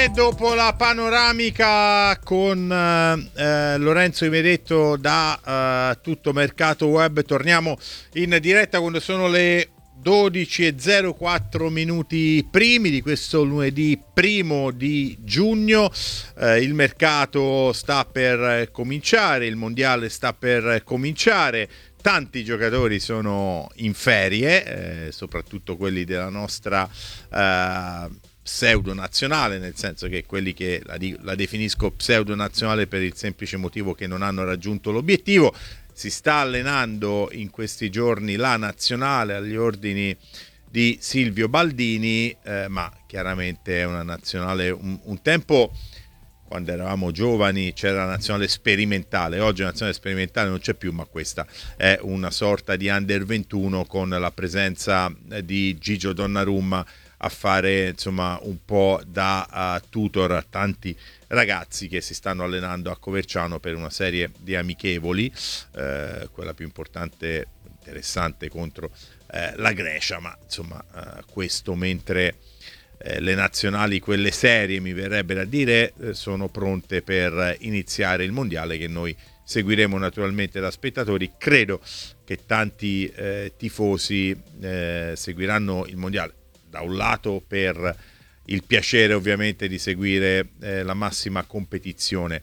bene, dopo la panoramica con Lorenzo Imeretto da Tutto Mercato Web, torniamo in diretta quando sono le 12:04 minuti primi di questo lunedì 1 giugno. Il mercato sta per cominciare, il mondiale sta per cominciare. Tanti giocatori sono in ferie, soprattutto quelli della nostra pseudo nazionale, nel senso che quelli che la definisco pseudo nazionale per il semplice motivo che non hanno raggiunto l'obiettivo. Si sta allenando in questi giorni la nazionale agli ordini di Silvio Baldini, ma chiaramente è una nazionale, un tempo quando eravamo giovani c'era la nazionale sperimentale, oggi la nazionale sperimentale non c'è più, ma questa è una sorta di under 21 con la presenza di Gigio Donnarumma a fare insomma un po' da tutor a tanti ragazzi che si stanno allenando a Coverciano per una serie di amichevoli, quella più importante, interessante contro la Grecia, ma insomma questo mentre le nazionali, quelle serie mi verrebbe da dire, sono pronte per iniziare il mondiale che noi seguiremo naturalmente da spettatori. Credo che tanti tifosi seguiranno il mondiale da un lato per il piacere ovviamente di seguire la massima competizione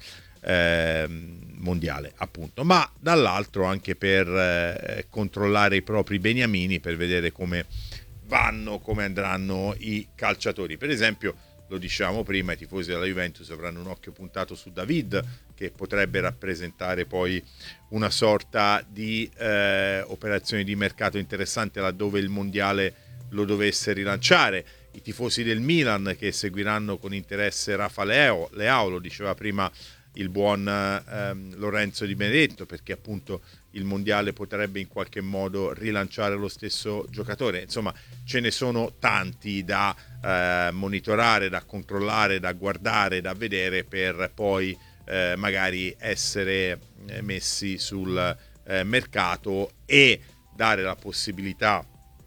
mondiale appunto, ma dall'altro anche per controllare i propri beniamini, per vedere come vanno, come andranno i calciatori. Per esempio, lo diciamo prima, i tifosi della Juventus avranno un occhio puntato su David, che potrebbe rappresentare poi una sorta di operazione di mercato interessante laddove il mondiale lo dovesse rilanciare. I tifosi del Milan che seguiranno con interesse Rafa Leao, lo diceva prima il buon Lorenzo Di Benedetto, perché appunto il mondiale potrebbe in qualche modo rilanciare lo stesso giocatore. Insomma, ce ne sono tanti da monitorare, da controllare, da guardare, da vedere, per poi magari essere messi sul mercato e dare la possibilità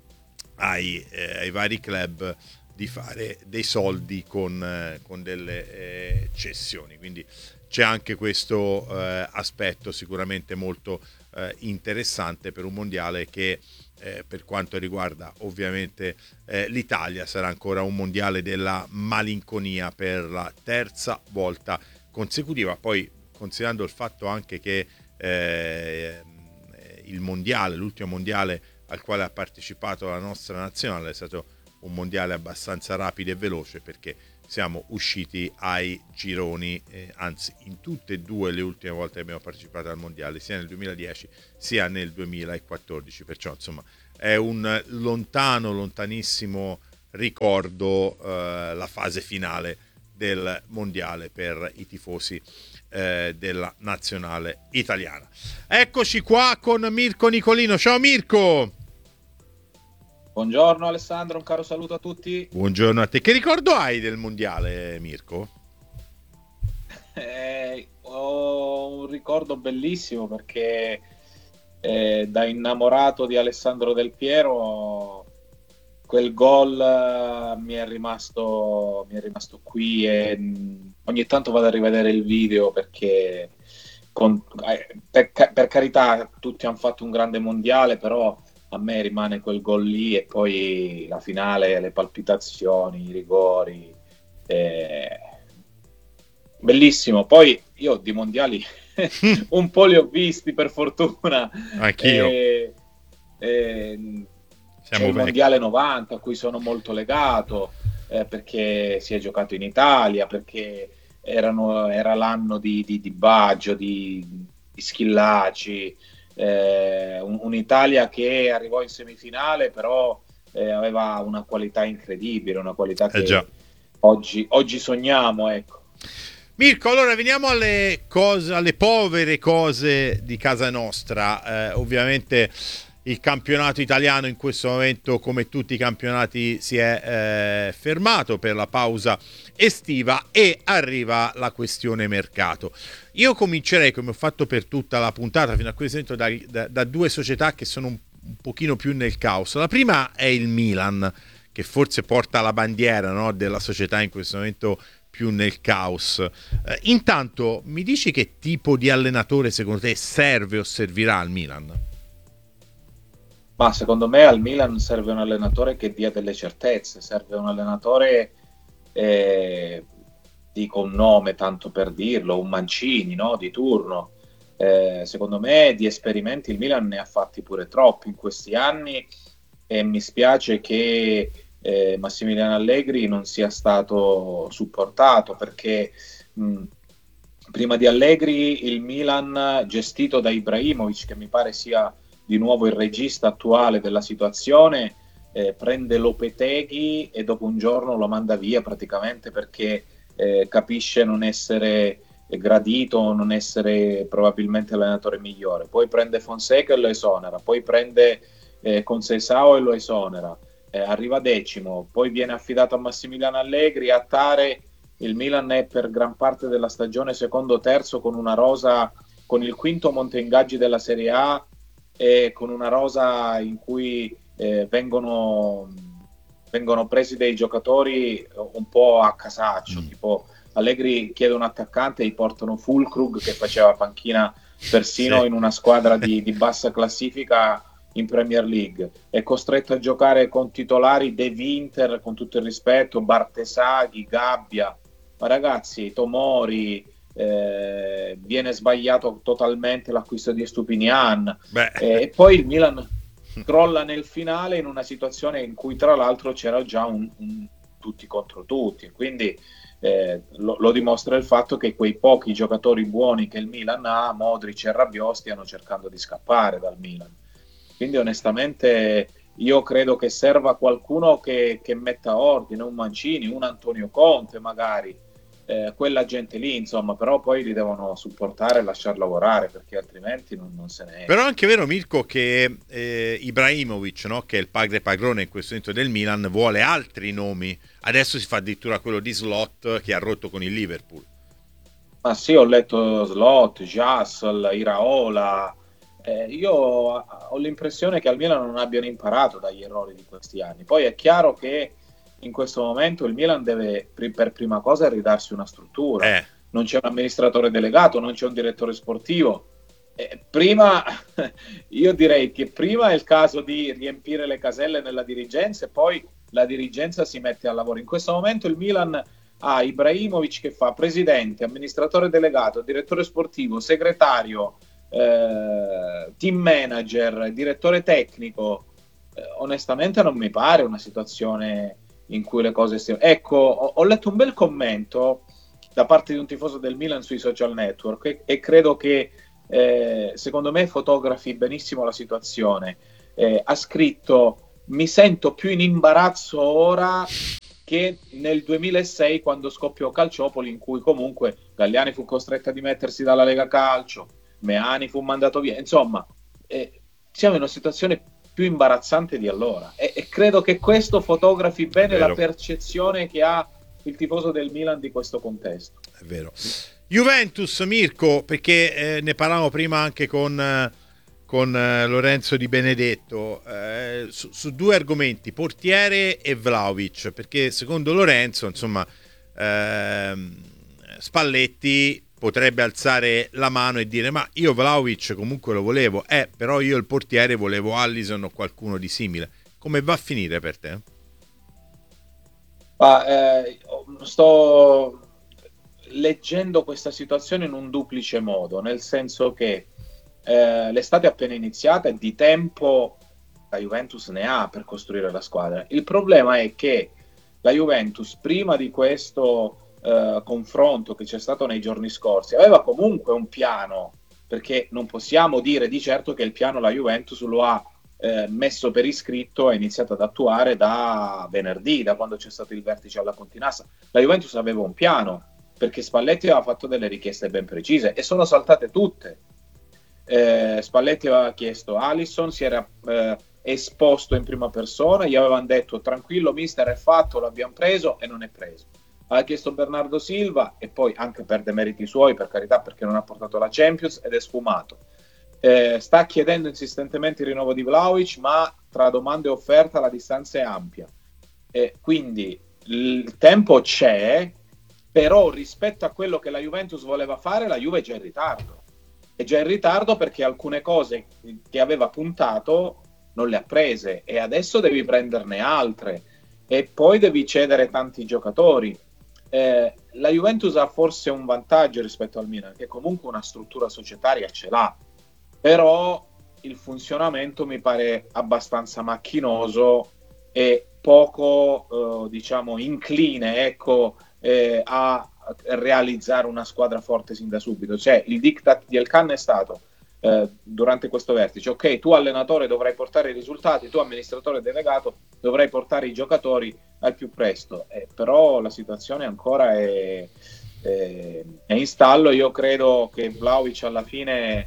ai vari club di fare dei soldi con delle cessioni. Quindi c'è anche questo aspetto sicuramente molto interessante per un mondiale che per quanto riguarda ovviamente l'Italia sarà ancora un mondiale della malinconia per la terza volta consecutiva. Poi considerando il fatto anche che il mondiale, l'ultimo mondiale al quale ha partecipato la nostra nazionale, è stato un mondiale abbastanza rapido e veloce, perché siamo usciti ai gironi, anzi in tutte e due le ultime volte che abbiamo partecipato al mondiale, sia nel 2010 sia nel 2014, perciò insomma è un lontanissimo ricordo la fase finale del mondiale per i tifosi della nazionale italiana. Eccoci qua con Mirko Nicolino. Ciao Mirko. Buongiorno Alessandro, un caro saluto a tutti. Buongiorno a te. Che ricordo hai del mondiale, Mirko? Ho un ricordo bellissimo perché da innamorato di Alessandro Del Piero quel gol mi è rimasto qui, e ogni tanto vado a rivedere il video perché per carità tutti hanno fatto un grande mondiale, però a me rimane quel gol lì, e poi la finale, le palpitazioni, i rigori, bellissimo. Poi io di mondiali un po' li ho visti, per fortuna. Anch'io. C'è il mondiale 90 a cui sono molto legato, perché si è giocato in Italia, perché era l'anno di Baggio, di Schillaci, un'Italia che arrivò in semifinale, però aveva una qualità incredibile, una qualità che oggi sogniamo, ecco. Mirko, allora veniamo alle povere cose di casa nostra. Ovviamente il campionato italiano in questo momento, come tutti i campionati, si è fermato per la pausa estiva e arriva la questione mercato. Io comincerei, come ho fatto per tutta la puntata fino a questo momento, da due società che sono un pochino più nel caos. La prima è il Milan, che forse porta la bandiera, no, della società in questo momento più nel caos. Intanto mi dici che tipo di allenatore secondo te serve o servirà al Milan? Ma secondo me al Milan serve un allenatore che dia delle certezze, serve un allenatore, dico un nome tanto per dirlo, un Mancini, no? Di turno. Secondo me di esperimenti il Milan ne ha fatti pure troppi in questi anni e mi spiace che Massimiliano Allegri non sia stato supportato perché prima di Allegri il Milan gestito da Ibrahimovic, che mi pare sia di nuovo il regista attuale della situazione, prende Lopeteghi e dopo un giorno lo manda via praticamente perché capisce non essere gradito, non essere probabilmente l'allenatore migliore. Poi prende Fonseca e lo esonera, poi prende Conceição e lo esonera, arriva decimo, poi viene affidato a Massimiliano Allegri, a Tare il Milan è per gran parte della stagione secondo o terzo con una rosa, con il quinto monte ingaggi della Serie A e con una rosa in cui vengono presi dei giocatori un po' a casaccio, tipo Allegri chiede un attaccante e gli portano Fulkrug che faceva panchina persino in una squadra di bassa classifica in Premier League, è costretto a giocare con titolari De Winter, con tutto il rispetto, Bartesaghi, Gabbia, ma ragazzi, Tomori, viene sbagliato totalmente l'acquisto di Estupinian e poi il Milan crolla nel finale in una situazione in cui tra l'altro c'era già un tutti contro tutti, quindi lo dimostra il fatto che quei pochi giocatori buoni che il Milan ha, Modric e Rabiot, stiano cercando di scappare dal Milan. Quindi onestamente io credo che serva qualcuno che metta ordine, un Mancini, un Antonio Conte magari, quella gente lì, insomma, però poi li devono supportare e lasciar lavorare perché altrimenti non se ne è. Però è anche vero, Mirko, che Ibrahimovic, no, che è il padre padrone in questo momento del Milan, vuole altri nomi. Adesso si fa addirittura quello di Slot che ha rotto con il Liverpool. Ma sì, ho letto Slot, Jassel, Iraola. Io ho l'impressione che al Milan non abbiano imparato dagli errori di questi anni. Poi è chiaro che in questo momento il Milan deve per prima cosa ridarsi una struttura. Non c'è un amministratore delegato, non c'è un direttore sportivo. Prima io direi che prima è il caso di riempire le caselle nella dirigenza e poi la dirigenza si mette al lavoro. In questo momento il Milan ha Ibrahimovic che fa presidente, amministratore delegato, direttore sportivo, segretario, team manager, direttore tecnico. Onestamente non mi pare una situazione in cui le cose stiano. Ecco, ho letto un bel commento da parte di un tifoso del Milan sui social network e credo che secondo me fotografi benissimo la situazione. Ha scritto: mi sento più in imbarazzo ora che nel 2006 quando scoppiò Calciopoli, in cui comunque Galliani fu costretto a dimettersi dalla Lega Calcio, Meani fu mandato via, insomma siamo in una situazione più imbarazzante di allora e credo che questo fotografi bene la percezione che ha il tifoso del Milan di questo contesto. È vero. Juventus, Mirko, perché ne parlavamo prima anche con Lorenzo Di Benedetto su due argomenti, portiere e Vlahovic, perché secondo Lorenzo insomma Spalletti potrebbe alzare la mano e dire: ma io Vlahovic comunque lo volevo, però io il portiere volevo Alisson o qualcuno di simile. Come va a finire per te? Sto leggendo questa situazione in un duplice modo, nel senso che l'estate è appena iniziata e di tempo la Juventus ne ha per costruire la squadra. Il problema è che la Juventus prima di questo confronto che c'è stato nei giorni scorsi aveva comunque un piano, perché non possiamo dire di certo che il piano la Juventus lo ha messo per iscritto e iniziato ad attuare da venerdì, da quando c'è stato il vertice alla Continassa. La Juventus aveva un piano perché Spalletti aveva fatto delle richieste ben precise e sono saltate tutte. Spalletti aveva chiesto Alisson, si era esposto in prima persona, gli avevano detto: tranquillo mister, è fatto, l'abbiamo preso, e non è preso. Aveva chiesto Bernardo Silva e poi, anche per demeriti suoi, per carità, perché non ha portato la Champions, ed è sfumato. Sta chiedendo insistentemente il rinnovo di Vlahovic, ma tra domande e offerta la distanza è ampia, quindi il tempo c'è. però rispetto a quello che la Juventus voleva fare, la Juve è già in ritardo. È già in ritardo perché alcune cose che aveva puntato non le ha prese e adesso devi prenderne altre e poi devi cedere tanti giocatori. La Juventus ha forse un vantaggio rispetto al Milan, che comunque una struttura societaria ce l'ha, però il funzionamento mi pare abbastanza macchinoso e poco diciamo incline, ecco, a realizzare una squadra forte sin da subito. Cioè, il diktat di Elkann è stato durante questo vertice: ok, tu allenatore dovrai portare i risultati, tu amministratore delegato dovrai portare i giocatori al più presto, però la situazione ancora è in stallo. Io credo che Vlahovic alla fine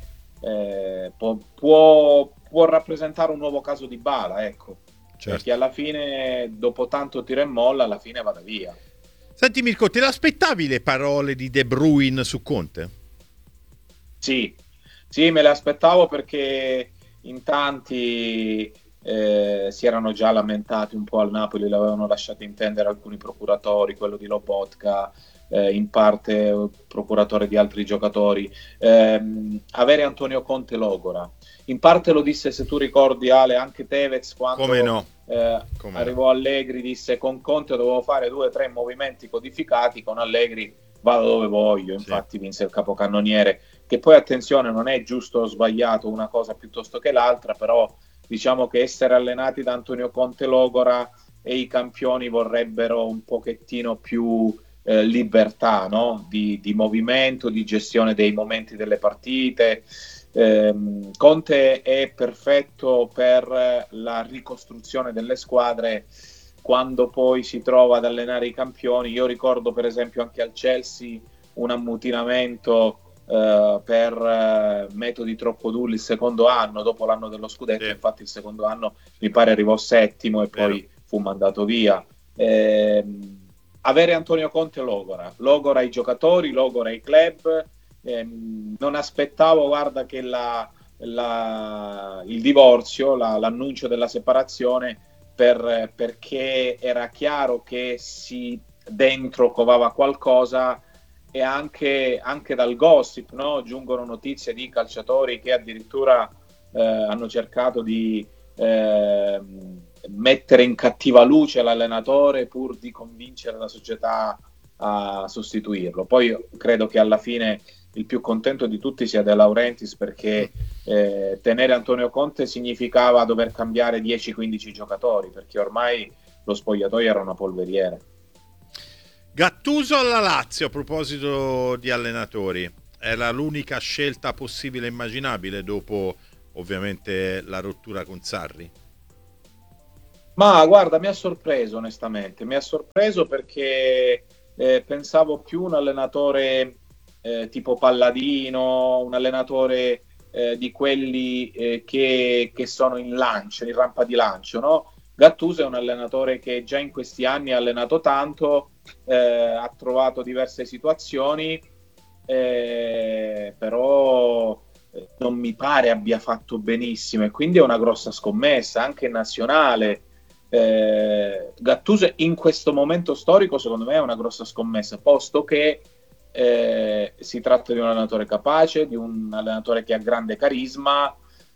può rappresentare un nuovo caso di Dybala, ecco, certo. Perché alla fine, dopo tanto tira e molla, alla fine vada via. Senti Mirko, te l'aspettavi le parole di De Bruyne su Conte? Sì, me le aspettavo perché in tanti si erano già lamentati un po' al Napoli, l'avevano lasciato intendere alcuni procuratori, quello di Lobotka, in parte procuratore di altri giocatori. Avere Antonio Conte logora. In parte lo disse, se tu ricordi Ale, anche Tevez quando arrivò Allegri, disse: con Conte dovevo fare 2 o 3 movimenti codificati, con Allegri vado dove voglio. Infatti vinse il capocannoniere, che poi, attenzione, non è giusto o sbagliato una cosa piuttosto che l'altra, però diciamo che essere allenati da Antonio Conte logora e i campioni vorrebbero un pochettino più libertà, no? di movimento, di gestione dei momenti delle partite. Conte è perfetto per la ricostruzione delle squadre quando poi si trova ad allenare i campioni. Io ricordo per esempio anche al Chelsea un ammutinamento per metodi troppo duri il secondo anno, dopo l'anno dello scudetto. Infatti il secondo anno mi pare arrivò settimo e poi fu mandato via. Avere Antonio Conte logora i giocatori, logora i club. Non aspettavo, guarda, che il divorzio, l'annuncio della separazione, perché era chiaro che dentro covava qualcosa, e anche dal gossip, no? Giungono notizie di calciatori che addirittura hanno cercato di mettere in cattiva luce l'allenatore pur di convincere la società a sostituirlo. Poi io credo che alla fine il più contento di tutti sia De Laurentiis, perché tenere Antonio Conte significava dover cambiare 10-15 giocatori, perché ormai lo spogliatoio era una polveriera. Gattuso alla Lazio, a proposito di allenatori, era l'unica scelta possibile e immaginabile dopo ovviamente la rottura con Sarri? Ma guarda, mi ha sorpreso onestamente, perché pensavo più un allenatore tipo Palladino, un allenatore di quelli che sono in rampa di lancio, no? Gattuso è un allenatore che già in questi anni ha allenato tanto, ha trovato diverse situazioni, però non mi pare abbia fatto benissimo, e quindi è una grossa scommessa anche nazionale. Gattuso in questo momento storico secondo me è una grossa scommessa, posto che si tratta di un allenatore capace, di un allenatore che ha grande carisma,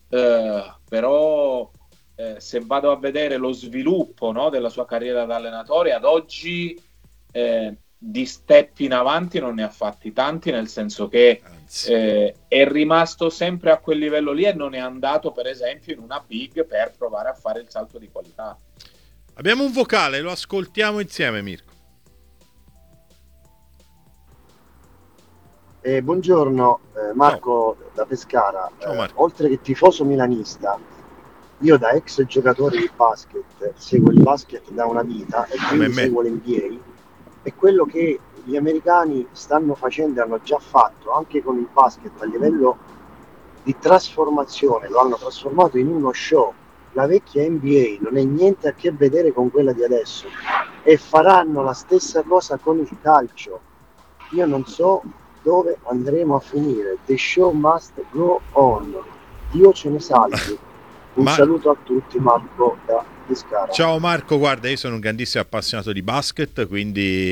però se vado a vedere lo sviluppo, no, della sua carriera da allenatore ad oggi, di step in avanti non ne ha fatti tanti, nel senso che è rimasto sempre a quel livello lì e non è andato per esempio in una big per provare a fare il salto di qualità. Abbiamo un vocale, lo ascoltiamo insieme, Mirko. Buongiorno, Marco. Ciao. Da Pescara. Ciao, Marco. Oltre che tifoso milanista, io da ex giocatore di basket seguo il basket da una vita e quindi seguo l'NBA, e quello che gli americani stanno facendo e hanno già fatto anche con il basket a livello di trasformazione, lo hanno trasformato in uno show. La vecchia NBA non è niente a che vedere con quella di adesso, e faranno la stessa cosa con il calcio. Io non so dove andremo a finire. The show must go on. Dio ce ne salvi. Un saluto a tutti, Marco da Pescara. Ciao Marco, guarda, io sono un grandissimo appassionato di basket, quindi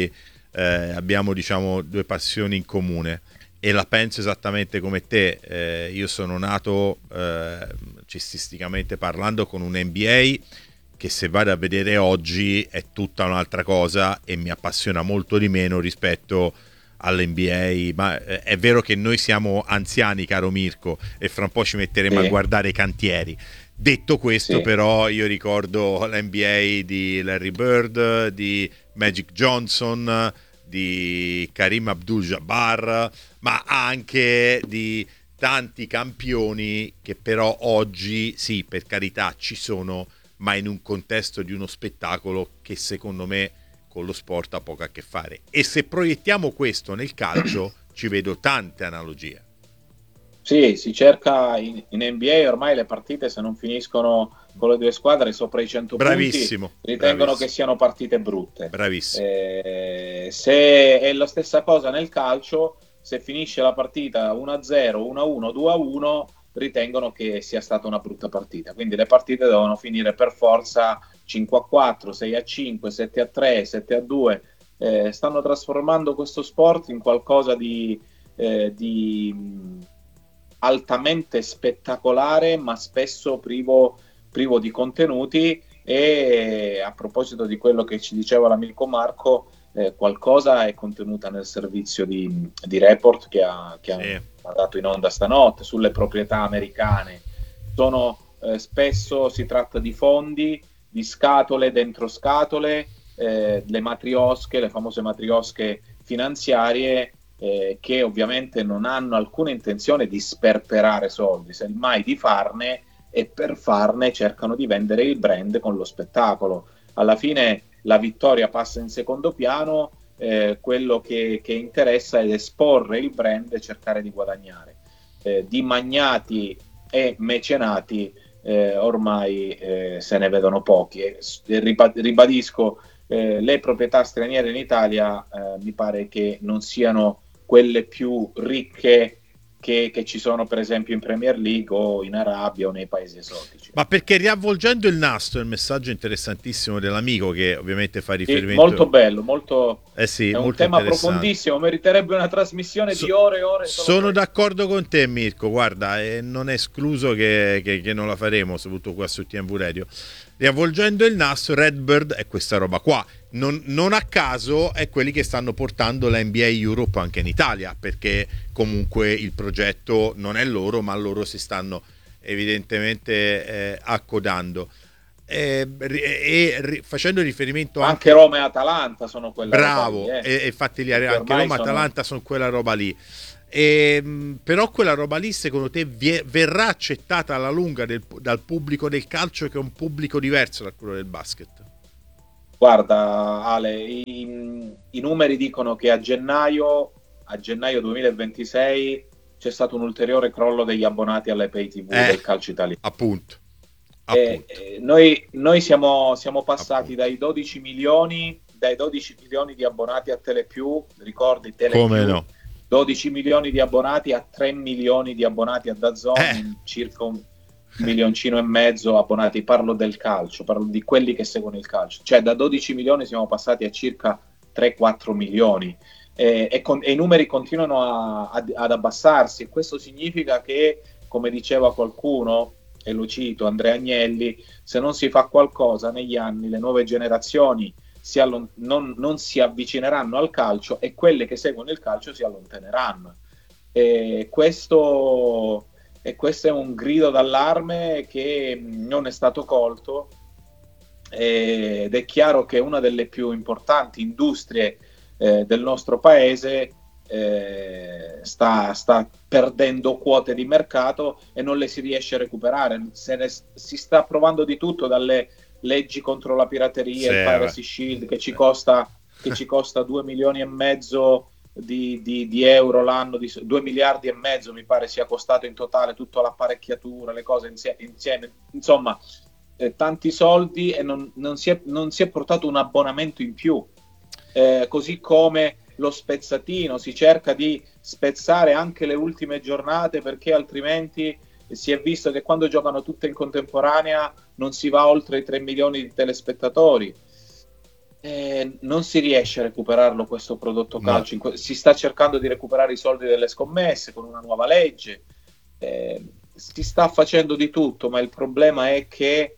abbiamo diciamo due passioni in comune e la penso esattamente come te. Io sono nato cestisticamente parlando con un NBA che, se vado a vedere oggi, è tutta un'altra cosa e mi appassiona molto di meno rispetto all'NBA. Ma è vero che noi siamo anziani, caro Mirko, e fra un po' ci metteremo a guardare i cantieri. Detto questo, però, io ricordo l'NBA di Larry Bird, di Magic Johnson, di Kareem Abdul-Jabbar, ma anche di tanti campioni che però oggi, sì, per carità, ci sono, ma in un contesto di uno spettacolo che secondo me con lo sport ha poco a che fare. E se proiettiamo questo nel calcio, ci vedo tante analogie. Sì, si cerca in NBA ormai le partite, se non finiscono con le due squadre sopra i 100 bravissimo, punti, ritengono bravissimo. che siano partite brutte. Bravissimo. Se è la stessa cosa nel calcio, se finisce la partita 1-0, 1-1, 2-1, ritengono che sia stata una brutta partita. Quindi le partite devono finire per forza 5-4, 6-5, 7-3, 7-2. Stanno trasformando questo sport in qualcosa di altamente spettacolare, ma spesso privo di contenuti. E a proposito di quello che ci diceva l'amico Marco, qualcosa è contenuta nel servizio di report che ha dato in onda stanotte sulle proprietà americane. Spesso si tratta di fondi, di scatole dentro scatole, le matriosche, le famose matriosche finanziarie, che ovviamente non hanno alcuna intenzione di sperperare soldi, semmai di farne, e per farne cercano di vendere il brand con lo spettacolo. Alla fine la vittoria passa in secondo piano, quello che interessa è esporre il brand e cercare di guadagnare. Di magnati e mecenati ormai se ne vedono pochi. Ribadisco, le proprietà straniere in Italia mi pare che non siano quelle più ricche che ci sono per esempio in Premier League o in Arabia o nei paesi esotici. Ma perché, riavvolgendo il nastro, il messaggio interessantissimo dell'amico, che ovviamente fa riferimento... Molto bello, molto... sì, è un molto tema profondissimo, meriterebbe una trasmissione di ore e ore. Sono d'accordo con te, Mirko, guarda, non è escluso che non la faremo, soprattutto qua su TMV Radio. Riavvolgendo il nastro, Redbird è questa roba qua. Non a caso è quelli che stanno portando la NBA Europe anche in Italia, perché comunque il progetto non è loro, ma loro si stanno evidentemente accodando. Facendo riferimento anche Roma e Atalanta sono quella bravo roba lì, e infatti anche Roma e Atalanta sono quella roba lì. Però quella roba lì, secondo te, verrà accettata alla lunga dal pubblico del calcio, che è un pubblico diverso da quello del basket? Guarda, Ale, i numeri dicono che a gennaio 2026 c'è stato un ulteriore crollo degli abbonati alle pay TV del calcio italiano. Appunto. Noi siamo passati dai 12 milioni di abbonati a Telepiù, ricordi Telepiù? Come no? 12 milioni di abbonati a 3 milioni di abbonati a DAZN, circa un milioncino e mezzo abbonati. Parlo del calcio, parlo di quelli che seguono il calcio. Cioè da 12 milioni siamo passati a circa 3-4 milioni. E i numeri continuano ad abbassarsi. Questo significa che, come diceva qualcuno, e lo cito, Andrea Agnelli, se non si fa qualcosa negli anni, le nuove generazioni non si avvicineranno al calcio e quelle che seguono il calcio si allontaneranno. Questo è un grido d'allarme che non è stato colto, ed è chiaro che una delle più importanti industrie del nostro paese sta perdendo quote di mercato e non le si riesce a recuperare. Si sta provando di tutto, dalle leggi contro la pirateria, il Piracy Shield che ci costa 2 milioni e mezzo di euro l'anno, 2 miliardi e mezzo mi pare sia costato in totale, tutta l'apparecchiatura, le cose insieme, insomma tanti soldi, e non si è portato un abbonamento in più. Così come lo spezzatino, si cerca di spezzare anche le ultime giornate, perché altrimenti si è visto che quando giocano tutte in contemporanea non si va oltre i 3 milioni di telespettatori. Non si riesce a recuperarlo questo prodotto calcio, No. si sta cercando di recuperare i soldi delle scommesse con una nuova legge, si sta facendo di tutto, ma il problema è che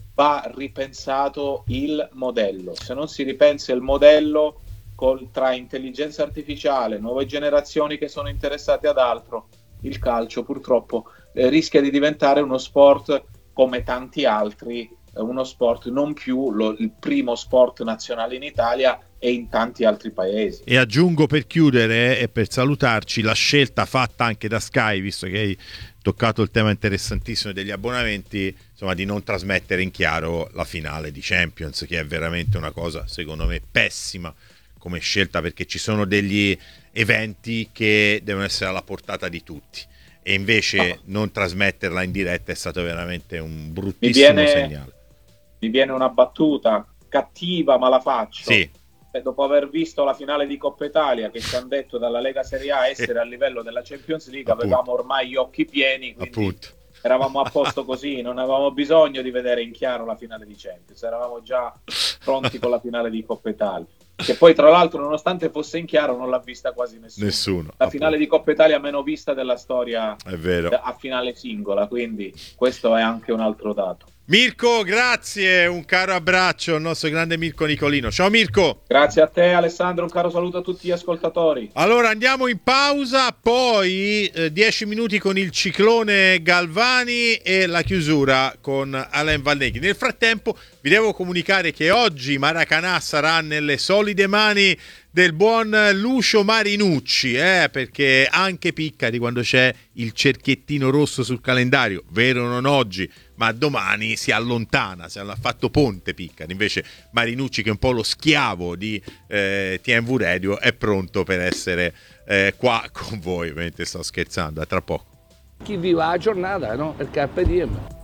va ripensato il modello. Se non si ripensa il modello tra intelligenza artificiale, nuove generazioni che sono interessate ad altro, il calcio purtroppo rischia di diventare uno sport come tanti altri, uno sport non più il primo sport nazionale in Italia e in tanti altri paesi. E aggiungo, per chiudere e per salutarci, la scelta fatta anche da Sky, visto che hai toccato il tema interessantissimo degli abbonamenti, insomma, di non trasmettere in chiaro la finale di Champions, che è veramente una cosa secondo me pessima come scelta, perché ci sono degli eventi che devono essere alla portata di tutti, e invece non trasmetterla in diretta è stato veramente un bruttissimo segnale. Mi viene una battuta cattiva, ma la faccio. Sì. Dopo aver visto la finale di Coppa Italia, che ci hanno detto dalla Lega Serie A essere a livello della Champions League, appunto, avevamo ormai gli occhi pieni, quindi appunto, eravamo a posto così, non avevamo bisogno di vedere in chiaro la finale di Champions, eravamo già pronti con la finale di Coppa Italia, che poi tra l'altro, nonostante fosse in chiaro, non l'ha vista quasi nessuno. La finale di Coppa Italia meno vista della storia, è vero, a finale singola, quindi questo è anche un altro dato. Mirko, grazie, un caro abbraccio al nostro grande Mirko Nicolino. Ciao Mirko. Grazie a te Alessandro, un caro saluto a tutti gli ascoltatori. Allora andiamo in pausa, poi 10 minuti con il ciclone Galvani e la chiusura con Alain Valneghi. Nel frattempo vi devo comunicare che oggi Maracanã sarà nelle solide mani del buon Lucio Marinucci, perché anche Piccari, quando c'è il cerchiettino rosso sul calendario, vero non oggi, ma domani, si allontana, si ha fatto ponte Piccari. Invece Marinucci, che è un po' lo schiavo di TNV Radio, è pronto per essere qua con voi. Ovviamente sto scherzando, a tra poco. Chi vive la giornata, no? Il carpe diem.